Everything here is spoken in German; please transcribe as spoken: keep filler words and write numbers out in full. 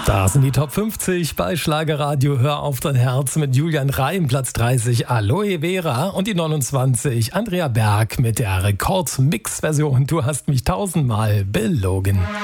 Da sind die Top fünfzig bei Schlagerradio. Hör auf dein Herz mit Julian Reim, Platz dreißig Aloe Vera und die neunundzwanzig Andrea Berg mit der Rekord-Mix-Version Du hast mich tausendmal belogen.